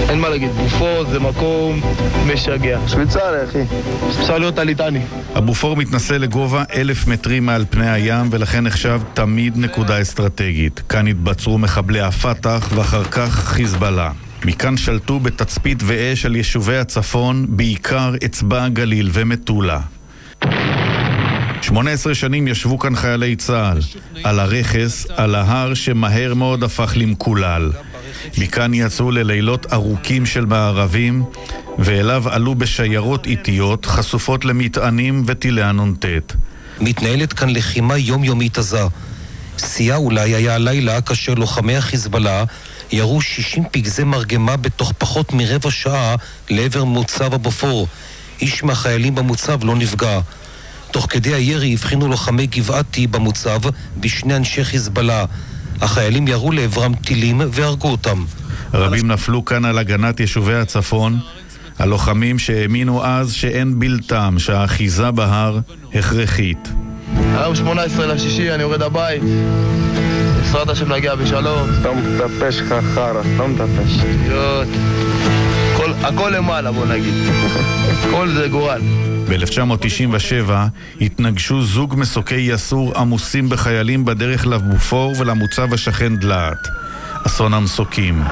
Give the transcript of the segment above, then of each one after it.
אין מה להגיד, בופור זה מקום משגע. שוויצריה, אחי. אפשר להיות הליטני. הבופור מתנסה לגובה 1,000 מטרים מעל פני הים, ולכן נחשב תמיד נקודה אסטרטגית. כאן התבצרו מחבלי הפתח ואחר כך חיזבאללה. מכאן שלטו בתצפית ואש על יישובי הצפון, בעיקר אצבע הגליל ומטולה. 18 שנים ישבו כאן חיילי צה"ל, על הרכס, על ההר שמהר מאוד הפך למקולל. מכאן יצאו ללילות ארוכים של מערבים, ואליו עלו בשיירות איטיות, חשופות למטענים וטילי הנונטט. מתנהלת כאן לחימה יומיומית עזה. שיאה אולי היה הלילה כאשר לוחמי החיזבאללה ירו 60 פגזי מרגמה בתוך פחות מרבע שעה לעבר מוצב הבופור. איש מהחיילים במוצב לא נפגע. תוך כדי הירי הבחינו לוחמי גבעתי במוצב בשני אנשי חיזבאללה. החיילים ירו לעברם טילים והרגו אותם. רבים נפלו כאן על הגנת יישובי הצפון, הלוחמים שהאמינו אז שאין בלתם, שהאחיזה בהר הכרחית. היום 18/6 אני יורד הבית, בעזרת השם נגיע בשלום. סתום תטפש חרא, סתום תטפש. הכל למעלה, בוא נגיד. כל זה גורל. ב-1997 התנגשו זוג מסוקי יסור עמוסים בחיילים בדרך לבופור ולמוצב השכן דלעת. אסון המסוקים.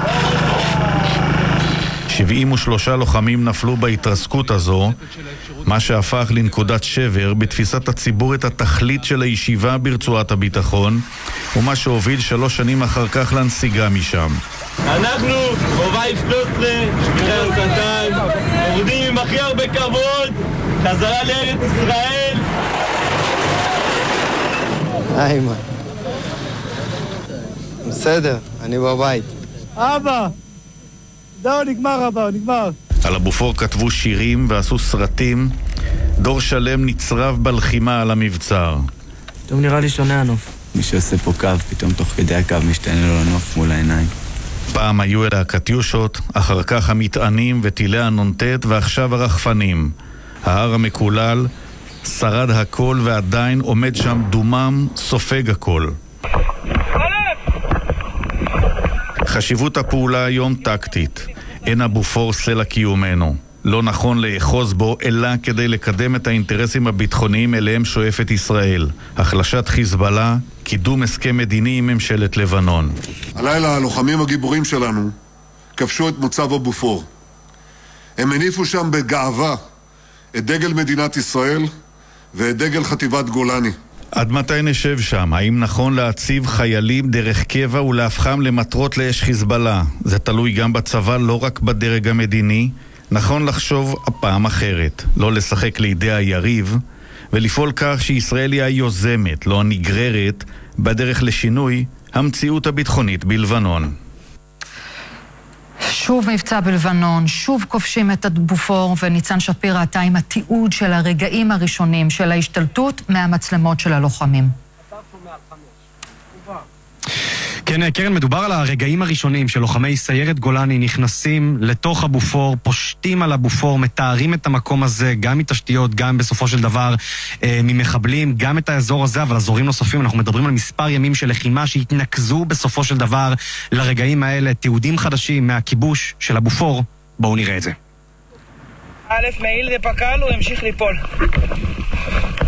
73 לוחמים נפלו בהתרסקות הזו, מה שהפך לנקודת שבר בתפיסת הציבור את התכלית של הישיבה ברצועת הביטחון, ומה שהוביל 3 שנים אחר כך לנסיגה משם. אנחנו, רובעי 13, שמיכאל קטן, יורדים עם הכי הרבה כבוד, חזרה לארץ ישראל. איימן. בסדר, אני בבית. אבא! זהו, נגמר אבא, נגמר. על הבופור כתבו שירים ועשו סרטים. דור שלם נצרב בלחימה על המבצר. פתאום נראה לי שונה הנוף. מי שעושה פה קו, פתאום תוך כדי הקו משתנה לו הנוף מול העיניים. פעם היו אלה הקטיושות, אחר כך המטענים וטילי הנונטט, ועכשיו הרחפנים. ההר המקולל שרד הכל ועדיין עומד שם דומם, סופג הכל. חשיבות הפעולה היום טקטית. אין הבופור סלע קיומנו. לא נכון לאחוז בו, אלא כדי לקדם את האינטרסים הביטחוניים אליהם שואפת ישראל. החלשת חיזבאללה, קידום הסכם מדיני עם ממשלת לבנון. הלילה הלוחמים הגיבורים שלנו כבשו את מוצב הבופור. הם הניפו שם בגאווה את דגל מדינת ישראל ואת דגל חטיבת גולני. עד מתי נשב שם? האם נכון להציב חיילים דרך קבע ולהפכם למטרות לאש חיזבאללה? זה תלוי גם בצבא, לא רק בדרג המדיני. נכון לחשוב הפעם אחרת, לא לשחק לידי היריב, ולפעול כך שישראל היא היוזמת, לא הנגררת, בדרך לשינוי המציאות הביטחונית בלבנון. שוב מבצע בלבנון, שוב כובשים את הבופור, וניצן שפירא עתה עם התיעוד של הרגעים הראשונים של ההשתלטות מהמצלמות של הלוחמים. כן, קרן, מדובר על הרגעים הראשונים של לוחמי סיירת גולני נכנסים לתוך הבופור, פושטים על הבופור, מתארים את המקום הזה, גם מתשתיות, גם בסופו של דבר ממחבלים, גם את האזור הזה, אבל אזורים נוספים. אנחנו מדברים על מספר ימים של לחימה שהתנקזו בסופו של דבר לרגעים האלה, תיעודים חדשים מהכיבוש של הבופור. בואו נראה את זה. א', מעיל זה פקל, הוא המשיך ליפול.